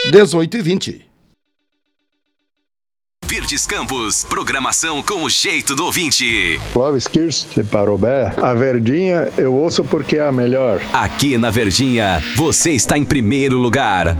18h20. Verdes Campos, programação com o jeito do ouvinte. Clóvis Kirst, de Parobé. A Verdinha eu ouço porque é a melhor. Aqui na Verdinha, você está em primeiro lugar.